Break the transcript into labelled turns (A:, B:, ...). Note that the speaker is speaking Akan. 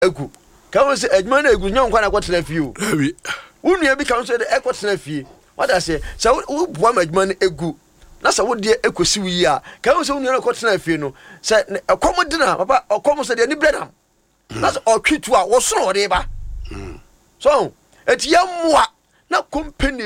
A: egu ka won say adwuma na egu nya nkwa na kwotena fie o wonu bi ka so de ekwotena fie what I say so wo boa ma adwuma na egu na sa wo de ekosi wi a ka won say wonu na kwotena fie no say ekomodina papa okom say de ni bredam na so otwitu a wo soro de ba so eti ya moa na company